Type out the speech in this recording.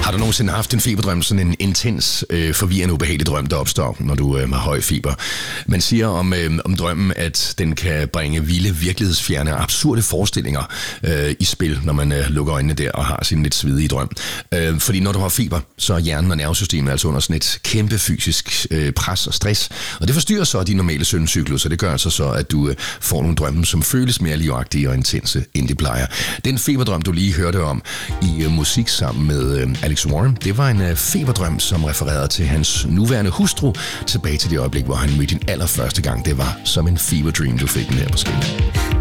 Har du nogensinde haft en feberdrøm, sådan en intens, forvirrende, ubehagelig drøm, der opstår, når du har høj feber? Man siger om drømmen, at den kan bringe vilde, virkelighedsfjerne og absurde forestillinger i spil, når man lukker øjnene der og har sin lidt svedige drøm. Fordi når du har feber, så er hjernen og nervesystemet altså under sådan et kæmpe fysisk pres og stress, og det forstyrrer så de normale søvncyklus, og det gør altså så, at du får nogle drømme, som føles mere livagtige og intense, end det plejer. Den feberdrøm, du lige hørte om i musik sammen med Alex Warren, det var en feberdrøm, som refererede til hans nuværende hustru, tilbage til det øjeblik, hvor han mødte den allerførste gang. Det var som en fever dream, du fik den her på skillet.